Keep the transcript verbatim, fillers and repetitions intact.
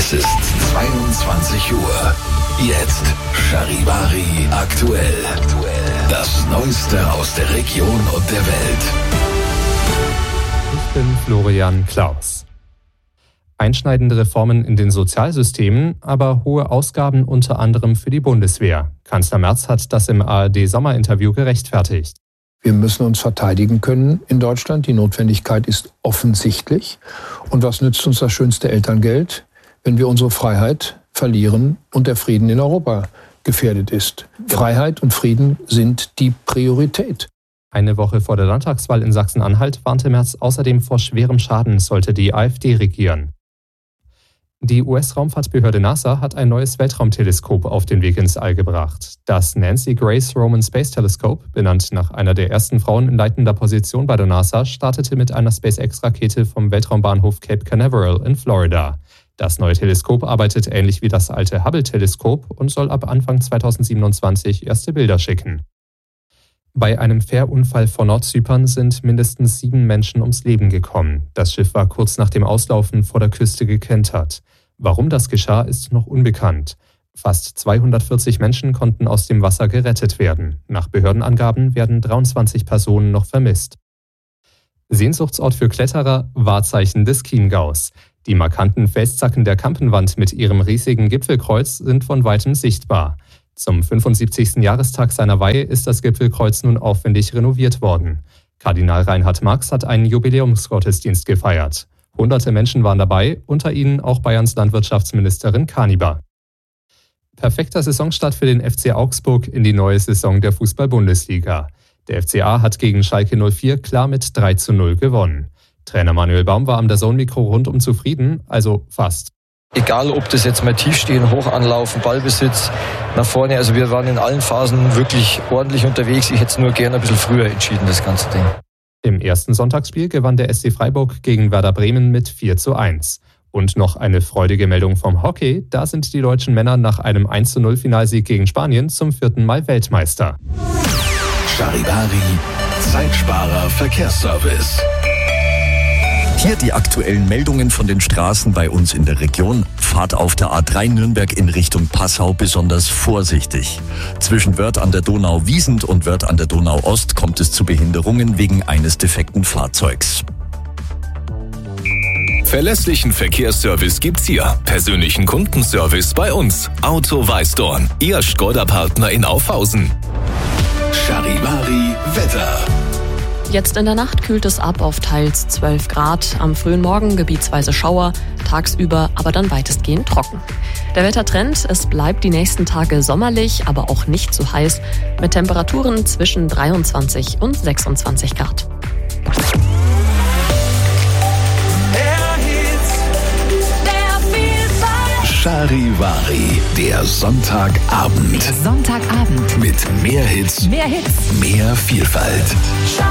Es ist zweiundzwanzig Uhr. Jetzt Charivari aktuell. Das Neueste aus der Region und der Welt. Ich bin Florian Klaus. Einschneidende Reformen in den Sozialsystemen, aber hohe Ausgaben unter anderem für die Bundeswehr. Kanzler Merz hat das im A R D-Sommerinterview gerechtfertigt. Wir müssen uns verteidigen können in Deutschland. Die Notwendigkeit ist offensichtlich. Und was nützt uns das schönste Elterngeld, wenn wir unsere Freiheit verlieren und der Frieden in Europa gefährdet ist? Freiheit und Frieden sind die Priorität. Eine Woche vor der Landtagswahl in Sachsen-Anhalt warnte Merz außerdem vor schwerem Schaden, sollte die AfD regieren. Die U S-Raumfahrtbehörde NASA hat ein neues Weltraumteleskop auf den Weg ins All gebracht. Das Nancy Grace Roman Space Telescope, benannt nach einer der ersten Frauen in leitender Position bei der NASA, startete mit einer SpaceX-Rakete vom Weltraumbahnhof Cape Canaveral in Florida. Das neue Teleskop arbeitet ähnlich wie das alte Hubble-Teleskop und soll ab Anfang zweitausendsiebenundzwanzig erste Bilder schicken. Bei einem Fährunfall vor Nordzypern sind mindestens sieben Menschen ums Leben gekommen. Das Schiff war kurz nach dem Auslaufen vor der Küste gekentert. Warum das geschah, ist noch unbekannt. Fast zweihundertvierzig Menschen konnten aus dem Wasser gerettet werden. Nach Behördenangaben werden dreiundzwanzig Personen noch vermisst. Sehnsuchtsort für Kletterer, Wahrzeichen des Chiemgaus. Die markanten Felszacken der Kampenwand mit ihrem riesigen Gipfelkreuz sind von weitem sichtbar. Zum fünfundsiebzigsten Jahrestag seiner Weihe ist das Gipfelkreuz nun aufwendig renoviert worden. Kardinal Reinhard Marx hat einen Jubiläumsgottesdienst gefeiert. Hunderte Menschen waren dabei, unter ihnen auch Bayerns Landwirtschaftsministerin Kaniber. Perfekter Saisonstart für den F C Augsburg in die neue Saison der Fußball-Bundesliga. Der F C A hat gegen Schalke null vier klar mit drei zu null gewonnen. Trainer Manuel Baum war am DAZN-Mikro rundum zufrieden, also fast. Egal, ob das jetzt mal tief stehen, hoch anlaufen, Ballbesitz nach vorne. Also wir waren in allen Phasen wirklich ordentlich unterwegs. Ich hätte es nur gerne ein bisschen früher entschieden, das ganze Ding. Im ersten Sonntagsspiel gewann der S C Freiburg gegen Werder Bremen mit vier zu eins. Und noch eine freudige Meldung vom Hockey. Da sind die deutschen Männer nach einem eins zu null Finalsieg gegen Spanien zum vierten Mal Weltmeister. Charivari, Zeitsparer Verkehrsservice. Hier die aktuellen Meldungen von den Straßen bei uns in der Region. Fahrt auf der A drei Nürnberg in Richtung Passau besonders vorsichtig. Zwischen Wörth an der Donau-Wiesent und Wörth an der Donau-Ost kommt es zu Behinderungen wegen eines defekten Fahrzeugs. Verlässlichen Verkehrsservice gibt's hier. Persönlichen Kundenservice bei uns. Auto Weißdorn, Ihr Skoda-Partner in Aufhausen. Charivari Wetter. Jetzt in der Nacht kühlt es ab auf teils zwölf Grad, am frühen Morgen gebietsweise Schauer, tagsüber aber dann weitestgehend trocken. Der Wettertrend, es bleibt die nächsten Tage sommerlich, aber auch nicht zu heiß, mit Temperaturen zwischen dreiundzwanzig und sechsundzwanzig Grad. Charivari, der Sonntagabend. Sonntagabend. Mit mehr Hits, Mehr Hits. mehr Vielfalt.